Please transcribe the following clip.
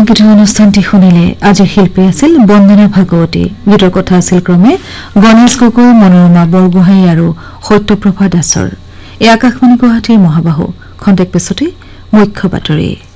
গীতৰ অনুষ্ঠানটি শুনিলে আজিৰ শিল্পী আছিল বন্দনা ভাগৱতী গীতৰ কথা আছিল ক্ৰমে গণেশ গগৈ মনোৰমা বৰগোহাঁই আৰু সত্যপ্ৰভা দাসৰ এই আকাশবাণী গুৱাহাটীৰ মহাবাহু খন্তেক পিছতে মুখ্য বাতৰি